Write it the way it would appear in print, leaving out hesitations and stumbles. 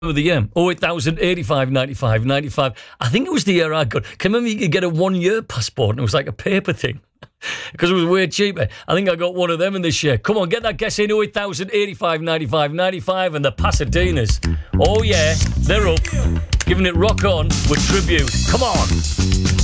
of the year. 08000 85 95 95. I think it was the year I got. Can you remember you could get a 1 year passport and it was like a paper thing? Because it was way cheaper. I think I got one of them in this year. Come on, get that guess in. 08000 85 95 95 and the Pasadenas. Oh yeah, they're up. Giving it rock on with tribute. Come on.